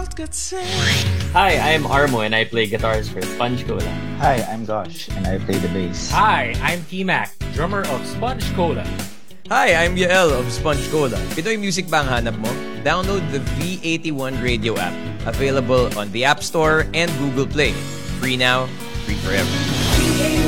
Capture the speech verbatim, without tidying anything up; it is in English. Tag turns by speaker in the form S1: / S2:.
S1: Hi, I'm Armo and I play guitars for Sponge Cola.
S2: Hi, I'm Gosh, and I play the bass.
S3: Hi, I'm T-Mac, drummer of Sponge Cola.
S4: Hi, I'm Yael of Sponge Cola. Pinoy music ba ang hanap mo? Download the V eighty-one Radio app. Available on the App Store and Google Play. Free now, free forever.